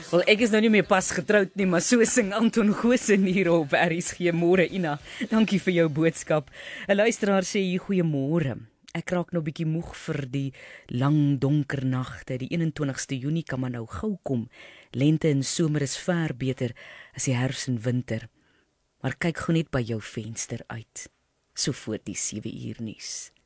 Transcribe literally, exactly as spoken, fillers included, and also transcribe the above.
Wel, ek is nou nie meer pas getroud nie, maar so sing Anton Goosen hier op R S G. Môre, Ina. Dankie vir jou boodskap. 'n Luisteraar sê hier goeiemôre. Ek raak nou bietjie moeg vir die lang donker nagte. Die eenentwintigste Junie kan maar nou gou kom. Lente en somer is ver beter as die herfs en winter. Maar kyk gou net by jou venster uit. So voor die sewe uur nuus.